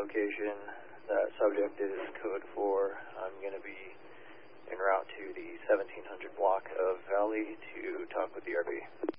location. That subject is code 4. I'm going to be en route to the 1700 block of Valley to talk with the RV.